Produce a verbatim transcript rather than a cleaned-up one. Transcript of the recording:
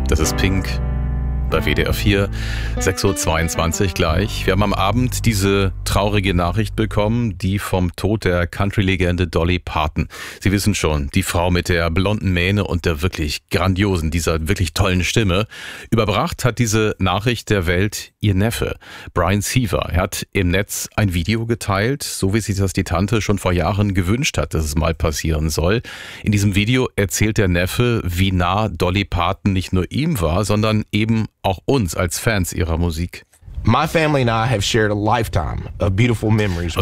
Das ist Pink bei W D R vier, sechs Uhr zweiundzwanzig gleich. Wir haben am Abend diese traurige Nachricht bekommen, die vom Tod der Country-Legende Dolly Parton. Sie wissen schon, die Frau mit der blonden Mähne und der wirklich grandiosen, dieser wirklich tollen Stimme. Überbracht hat diese Nachricht der Welt ihr Neffe, Brian Seaver. Er hat im Netz ein Video geteilt, so wie sich das die Tante schon vor Jahren gewünscht hat, dass es mal passieren soll. In diesem Video erzählt der Neffe, wie nah Dolly Parton nicht nur ihm war, sondern eben auch uns als Fans ihrer Musik. My family and I have shared a lifetime of beautiful memories.